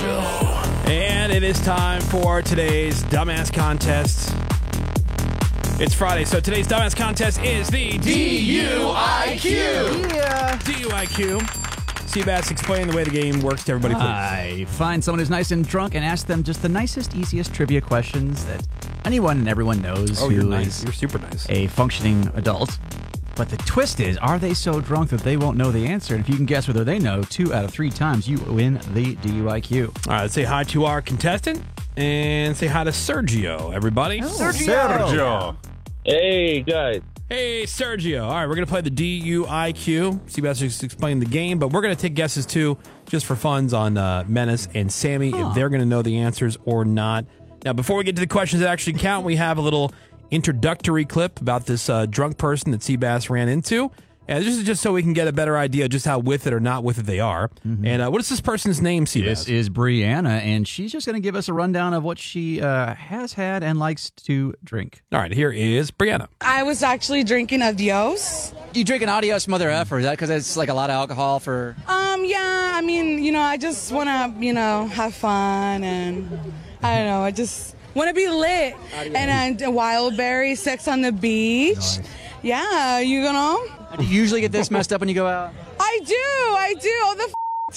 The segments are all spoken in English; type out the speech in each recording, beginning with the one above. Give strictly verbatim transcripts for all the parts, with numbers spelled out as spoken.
And it is time for today's Dumbass Contest. It's Friday, so today's Dumbass Contest is the D U I Q. Yeah. D U I Q. Seabass, explain the way the game works to everybody, please. I find someone who's nice and drunk and ask them just the nicest, easiest trivia questions that anyone and everyone knows Oh, who you're nice. is You're super nice. a functioning adult. But the twist is, are they so drunk that they won't know the answer? And if you can guess whether they know two out of three times, you win the D U I Q. All right, let's say hi to our contestant and say hi to Sergio, everybody. Sergio. Hey, guys. Hey, Sergio. All right, we're going to play the D U I Q. Seabass just explained the game, but we're going to take guesses, too, just for funs on uh, Menace and Sammy, Huh. if they're going to know the answers or not. Now, before we get to the questions that actually count, we have a little introductory clip about this uh, drunk person that Seabass ran into. And this is just so we can get a better idea just how with it or not with it they are. Mm-hmm. And uh, what is this person's name, Seabass? This is Brianna, and she's just going to give us a rundown of what she uh, has had and likes to drink. All right, here is Brianna. I was actually drinking Adios. You drink an Adios Mother F, or is that because it's like a lot of alcohol for... Um, yeah, I mean, you know, I just want to, you know, have fun and, I don't know, I just want to be lit. And uh, wild berry, sex on the beach. Nice. Yeah, you know? Do you usually get this messed up when you go out? I do, I do, all the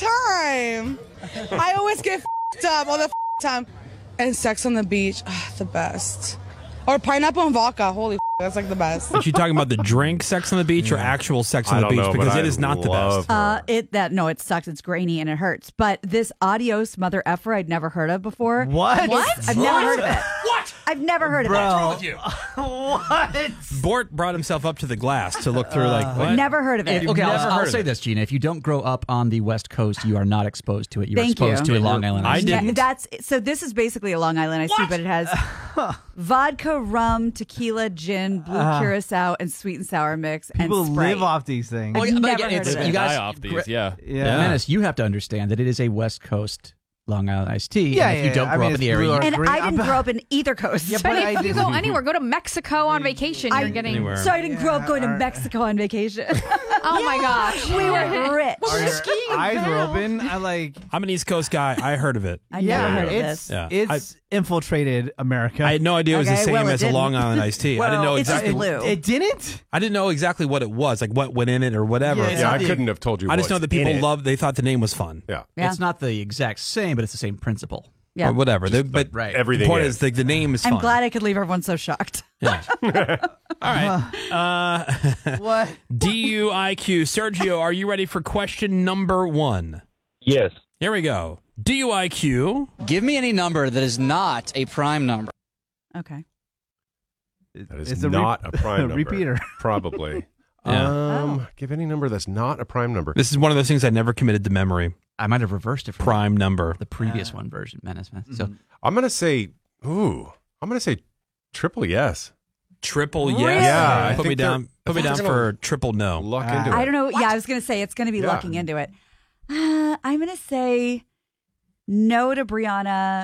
f- time. I always get f***ed up all the f- time. And sex on the beach, ah, the best. Or pineapple and vodka, holy f- that's like the best. Is she talking about the drink Sex on the Beach or actual Sex on I the don't Beach? know, Because but it I is not the love best. her. Uh, it that no, it sucks. It's grainy and it hurts. But this Adios Mother Effer I'd never heard of before. What? What? I've never heard of it. What? I've never heard of Bro. it. What's wrong with you? What? Bort brought himself up to the glass to look through, like, what? Never heard of it. If- okay, never I'll, heard I'll of say it. this, Gina. If you don't grow up on the West Coast, you are not exposed to it. You're Thank exposed you. to a Long Island I iced tea. didn't. Yeah, that's so. This is basically a Long Island iced tea, but it has vodka, rum, tequila, gin, blue curacao, and sweet and sour mix. People and Sprite. live off these things. I've Well, yeah, but never again, heard it's- of it. you guys- die off these, yeah. Yeah. Menace, you have to understand that it is a West Coast Long Island iced tea. Yeah, and if yeah, you don't I grow mean, up in the it's area, blue you or And green. I didn't I'm- grow up in either coast. Yeah, But but I if you didn't- go anywhere, go to Mexico on vacation, I- you're getting... Anywhere. So I didn't grow up going to Yeah, or- Mexico on vacation. Oh, my gosh. we were rich. Are your eyes were open? I like. I'm an East Coast guy. I heard of it. I Yeah, never heard of it's this. Yeah. it's infiltrated America. I had no idea it was the Okay, same well, it as a didn't. Long Island iced tea. I didn't know it's just exactly. blue. It didn't. I didn't know exactly what it was, like what went in it or whatever. Yeah, it's Yeah, not I the- couldn't have told you. I just know what's that people in it. loved. They thought the name was fun. Yeah, Yeah. it's not the exact same, but it's the same principle. Yeah. Or whatever. They- but right. everything the point is. is, like, the name is fun. I'm glad I could leave everyone so shocked. Yeah. All right. Uh, What? D U I Q. Sergio, are you ready for question number one? Yes. Here we go. D U I Q. Give me any number that is not a prime number. Okay. that is It's a re- not a prime number. repeater. Probably. Yeah. Um, give any number that's not a prime number. This is one of those things I never committed to memory. I might have reversed it from Prime number. the previous one version, Menace. So I'm gonna say, ooh, I'm gonna say triple yes. Triple yes. Really? Yeah, I Put me think they're- down. Put I me think down they're for gonna triple no. Luck Ah. into it. I don't know. Yeah, I was going to say it's going to be Yeah. looking into it. Uh, I'm going to say no to Brianna,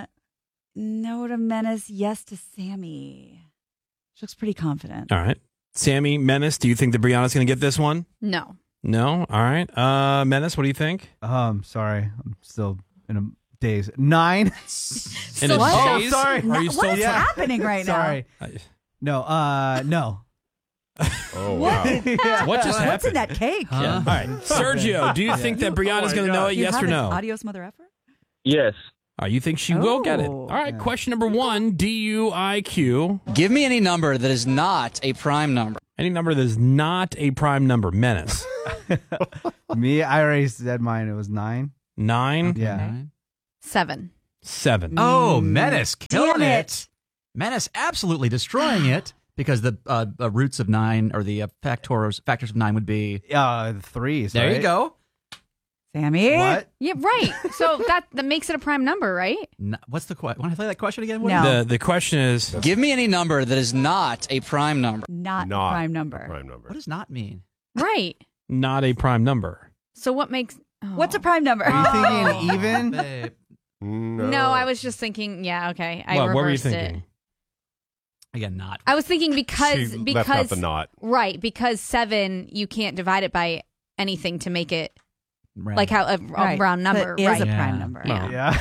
no to Menace, yes to Sammy. She looks pretty confident. All right. Sammy, Menace, do you think that Brianna's going to get this one? No. No? All right. Uh, Menace, what do you think? Um, sorry, I'm still in a daze. Nine. In a What? Oh, daze? sorry. Are you What still is Yeah. happening right Sorry. now? No. Uh, no. Oh wow. Yeah. What just What's in happened? that cake? Yeah. All right. Sergio, do you think that Brianna's going to know it, You yes have or an no? Adios Mother Effer? Yes. All right, you think she will get it. Oh. All right, question number one, D U I Q. Give me any number that is not a prime number. Any number that is not a prime number. Menace. Me, I already said mine. It was nine. Nine, Yeah. Seven. seven. Oh, Menace killing Damn it. it. Menace absolutely destroying it because the uh, uh, roots of nine or the uh, factors factors of nine would be. Uh, threes. There you right? go. Sammy? What? Yeah, right. So that that makes it a prime number, right? N- What's the question? Want to play that question again? Woody? No. The the question is, Give me any number that is not a prime number. Not, Not a prime a number. Prime number. What does not mean? Right. not a prime number. So what makes... oh. What's a prime number? Are you thinking even? Babe. No. No, I was just thinking, yeah, okay. I What, what were you reversed thinking? it. Again, not. I was thinking because... She because left out the not. Right, because seven, you can't divide it by anything to make it Right. like how a, a Right. round number. That is right. a Yeah. prime number. Yeah. Yeah.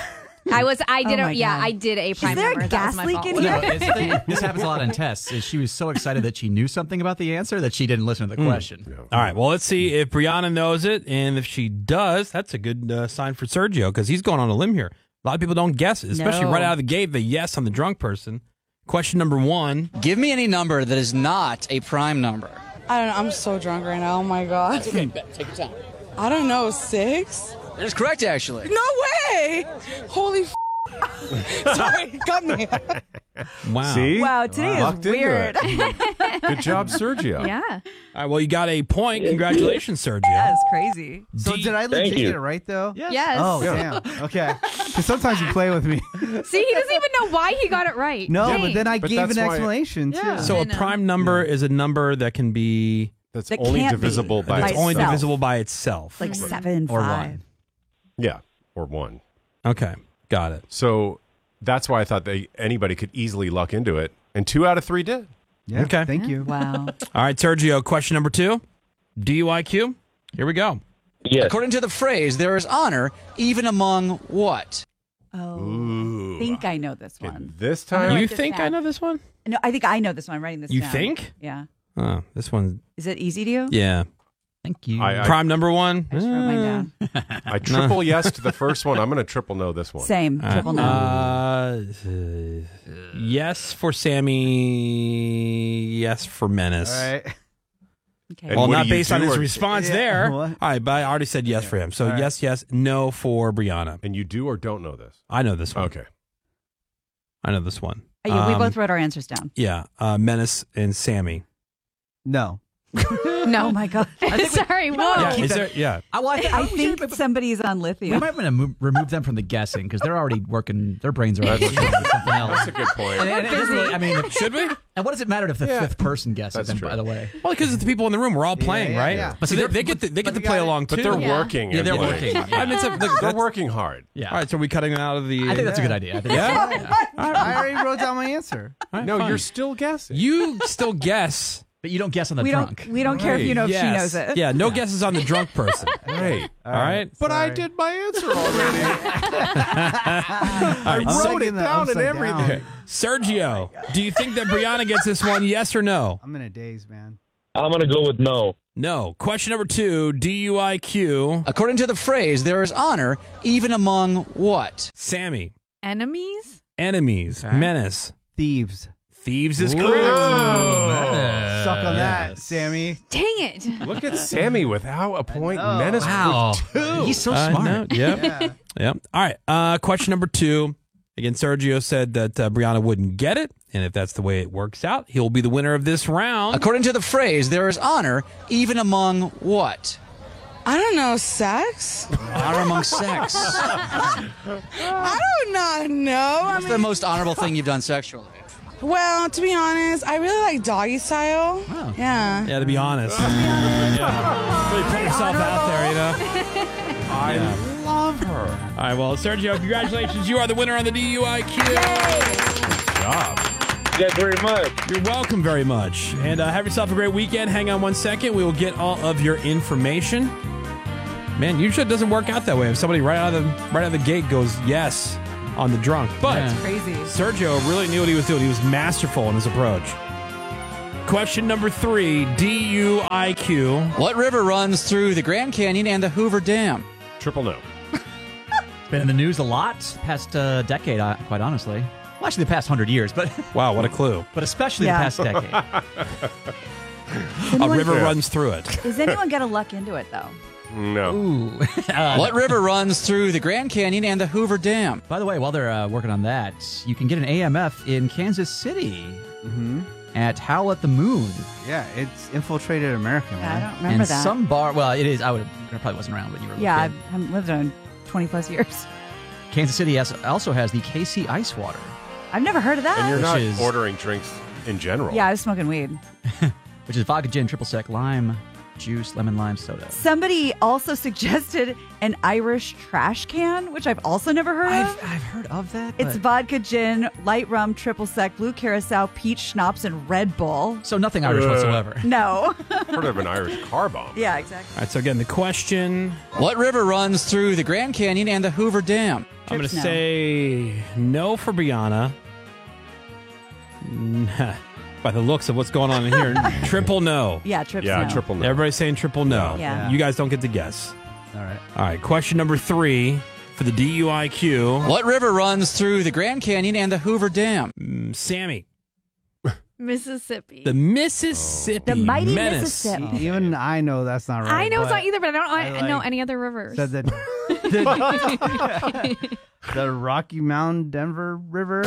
I was. I did. Oh a, my yeah, God. I did a prime Is there a number. That was gas my leak fault. in No, here? it's, this happens a lot in tests. Is she was so excited that she knew something about the answer that she didn't listen to the question. All right. Well, let's see if Brianna knows it, and if she does, that's a good uh, sign for Sergio because he's going on a limb here. A lot of people don't guess it, especially No. right out of the gate. The yes on the drunk person. Question number one. Give me any number that is not a prime number. I don't know. I'm so drunk right now. Oh my god. Okay, take your time. I don't know. Six? That is correct, actually. No way! Holy. F- Sorry, got me. Wow. See? Wow, today Locked is into weird. it. Good job, Sergio. Yeah. All right. Well, you got a point. Congratulations, Sergio. That's crazy. So D- did I Thank legit you. get it right though? Yes. Oh damn. Okay. Because sometimes you play with me. See, he doesn't even know why he got it right. No, Dang. but then I But gave that's an why- explanation Yeah. too. So I a know. prime number is a number that can be That's That only can't be. divisible by that's By only itself. divisible by itself. like seven, Or five. one. Yeah, or one. Okay. Got it. So that's why I thought they anybody could easily luck into it, and two out of three did. Yeah. Okay. Thank you. Wow. All right, Sergio. Question number two. D U I Q. Here we go. Yes. According to the phrase, there is honor even among what? Oh, Ooh. I think I know this Okay, one. this I'm gonna time, You write this think I down. know this one? No, I think I know this one. I'm writing this You down. think? Yeah. Oh, this one. Is it easy to you? Yeah. Thank you. I, I, Prime number one. I just wrote mine down. I triple yes to the first one. I'm going to triple no this one. Same. Triple no. Uh, uh, yes for Sammy. Yes for Menace. All right. Okay. And Well, what not do you based on do, his or- response Yeah, there. what? All right, but I already said yes for him. So All right. yes, yes, no for Brianna. And you do or don't know this? I know this one. Okay. I know this one. Uh, yeah, we Um, both wrote our answers down. Yeah, uh, Menace and Sammy. No. No, Oh my God. sorry. Whoa. Yeah, keep is that- there? Yeah. I, well, I, think, I think somebody's on we lithium. might want to move, remove them from the guessing because they're already working. Their brains are already working on something else. That's a good point. And, and it doesn't really, I mean, Should we? and what does it matter if the Yeah. fifth person guesses? That's Them, true. by the way, Well, because it's the people in the room. We're all playing, yeah, right? yeah. But see, they, they get to, they get to play along too. But they're Yeah. working. Yeah, they're every working. day. Yeah. I mean, it's a, look, They're that's- working hard. yeah. All right, so are we cutting it out of the? I think that's a good idea. I think Yeah? that's- I already wrote down my answer. All right, No, fine. you're still guessing. You still guess. But you don't guess on the we drunk. don't. We don't care if you know if Yes. she knows it. Yeah, no guesses on the drunk person. Right. All right. But I Sorry. did my answer already. All right, I'm Ser- wrote it that down and upside everything. down. Sergio, do you think that Brianna gets this one? Yes or no? I'm in a daze, man. I'm gonna go with no. No. Question number two. D U I Q. According to the phrase, there is honor even among what? Sammy. Enemies? Enemies. Menace. Thieves. Thieves is Ooh. correct. Suck on that, Yes. Sammy. Dang it. Look at Sammy without a point. know. Menace Wow, with two. he's so I smart. know. Yep. Yeah. Yep. All right. Uh, question number two. Again, Sergio said that uh, Brianna wouldn't get it. And if that's the way it works out, he'll be the winner of this round. According to the phrase, there is honor even among what? I don't know. Sex? Honor among sex. I do not know. I What's the mean, most honorable thing you've done sexually? well, to be honest, I really like doggy style. Wow. Yeah. Yeah, to be honest. Yeah. Really put yourself out there, you know? I love her. All right, well, Sergio, congratulations. You are the winner on the D U I Q. Good job. Thank you guys very much. You're welcome very much. And uh, have yourself a great weekend. Hang on one second. We will get all of your information. Man, usually it doesn't work out that way. If somebody right out of the, right out of the gate goes yes on the drunk. But Yeah. Crazy. Sergio really knew what he was doing. He was masterful in his approach. Question number three, D U I Q. What river runs through the Grand Canyon and the Hoover Dam? Triple no. Been in the news a lot past uh, decade, uh, quite honestly. Well, actually, the past hundred years, but Wow, what a clue. but especially Yeah. the past decade. A Anyone- river Yeah. runs through it. Does anyone get a luck into it though? No. Ooh. Uh, What river runs through the Grand Canyon and the Hoover Dam? By the way, while they're uh, working on that, you can get an A M F in Kansas City Mm-hmm. at Howl at the Moon. Yeah, it's infiltrated America, Yeah, I man. don't remember and that. some bar. Well, it is. I would. I probably wasn't around when you were. a yeah, little I've, I've lived on twenty plus years. Kansas City has, also has the K C Ice Water. I've never heard of that. And you're Which not is- ordering drinks in general. yeah, I was smoking weed. Which is vodka, gin, triple sec, lime, juice, lemon lime soda. Somebody also suggested an Irish trash can, which I've also never heard I've, of. I've heard of that. It's but- vodka gin, light rum, triple sec, blue curacao, peach schnapps, and Red Bull. So nothing Irish Uh. whatsoever. No. Heard of an Irish car bomb. Yeah, exactly. All right, so again, the question. What river runs through the Grand Canyon and the Hoover Dam? I'm going Trips to no. say no for Brianna. Nah. By the looks of what's going on in here, triple no. Yeah, trips Yeah, no. triple no. Everybody's saying triple no. Yeah. You guys don't get to guess. All right. All right, question number three for the D U I Q. What river runs through the Grand Canyon and the Hoover Dam? Mm, Sammy. Mississippi. The Mississippi The mighty Menace. Mississippi. Even I know that's not right. I know it's but not either, but I don't I I know like- any other rivers. Said that the, the Rocky Mountain Denver River.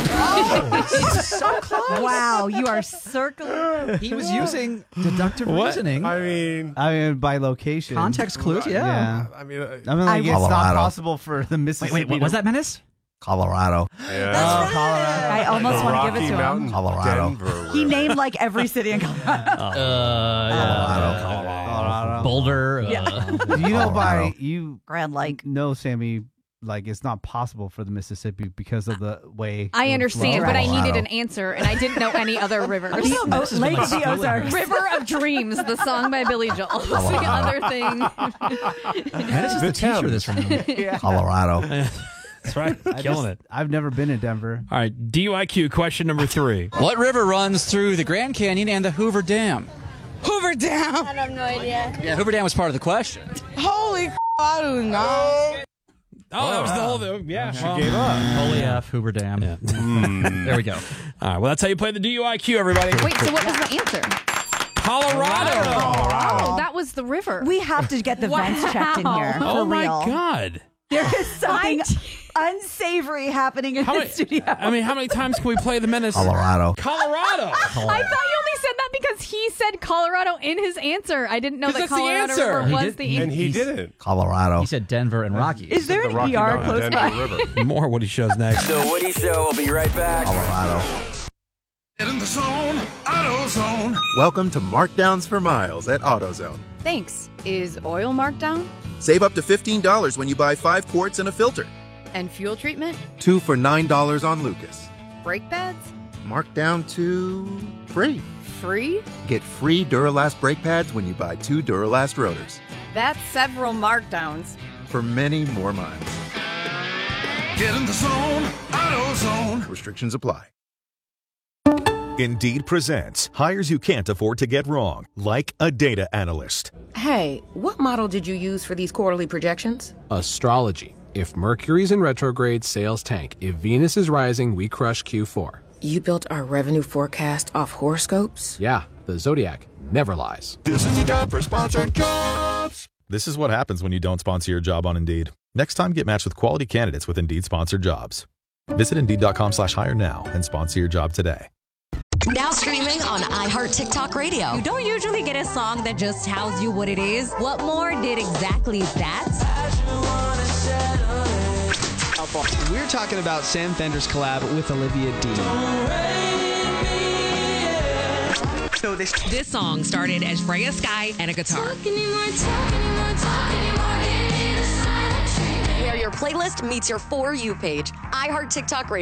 So close. Wow, you are circling. He was using deductive What? reasoning. I mean, I mean, by location. Context clues, yeah. Yeah. I mean, uh, I mean, like, it's not Colorado. possible for the Wait, Mississippi. wait, what was that, Menace? Colorado. yeah. Oh, Colorado. I almost The want to give Rocky it to Mountain, him. Colorado. Denver He River. named like every city in Colorado. Colorado. Colorado. Boulder. Yeah. Uh, You know, by Colorado. you Grand Lake. know, Sammy, like it's not possible for the Mississippi because of the way. I it understand, flows. but I Colorado. needed an answer, and I didn't know any other rivers. The o- Lake of the Ozarks. River of Dreams, the song by Billy Joel. Was the other thing. Menace is the, The teacher Thames. this round. Colorado. That's right. I Killing just- it. I've never been in Denver. All right, D U I Q question number three. What river runs through the Grand Canyon and the Hoover Dam? Hoover down. I have no idea. Yeah, Hoover Dam was part of the question. Holy f- I do not. Oh, that was the whole thing. Yeah. She well, gave up. Holy F, Hoover Dam. Yeah. There we go. All right, well, that's how you play the D U I Q, everybody. Wait, so what was the answer? Colorado. Oh, that was the river. We have to get the vents checked in here. For Oh, my real. God. There is something unsavory happening in How the many, studio. I mean, how many times can we play the Menace? Colorado. Colorado. I thought you only said that because he said Colorado in his answer. I didn't know 'Cause that that's the Colorado answer. River He was did- the he- answer. And he He's- didn't. Colorado. He said Denver and Rockies. Is there The an Rocky E R Mountain, close by? Denver River. More Woody shows next. The Woody Show will be right back. Colorado. In the zone, AutoZone. Welcome to Markdowns for Miles at AutoZone. Thanks. Is oil marked down? Save up to fifteen dollars when you buy five quarts and a filter. And fuel treatment? Two for nine dollars on Lucas. Brake pads? Marked down to free. Free? Get free Duralast brake pads when you buy two Duralast rotors. That's several markdowns. For many more miles. Get in the zone, AutoZone. Restrictions apply. Indeed presents hires you can't afford to get wrong, like a data analyst. Hey, what model did you use for these quarterly projections? Astrology. If Mercury's in retrograde, sales tank. If Venus is rising, we crush Q four. You built our revenue forecast off horoscopes? Yeah, the Zodiac never lies. This is the job for sponsored jobs. This is what happens when you don't sponsor your job on Indeed. Next time, get matched with quality candidates with Indeed sponsored jobs. Visit Indeed.com slash hire now and sponsor your job today. Now streaming on iHeart TikTok Radio. You don't usually get a song that just tells you what it is. What More did exactly that. We're talking about Sam Fender's collab with Olivia Dean. So this this song started as Freya Sky and a guitar. Where your playlist meets your For You page. iHeart TikTok Radio.